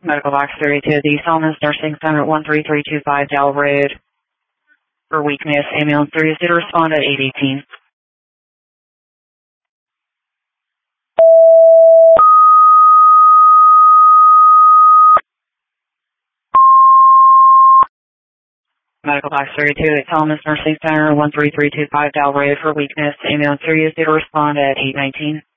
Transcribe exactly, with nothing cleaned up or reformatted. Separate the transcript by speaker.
Speaker 1: Medical box thirty-two, the Solomons Nursing Center at one three three two five Dell Road. For weakness, ambulance three is to respond at eight eighteen. Medical box thirty-two, at Solomons Nursing Center, one three three two five Dell Road. For weakness, ambulance three is to respond at eight nineteen.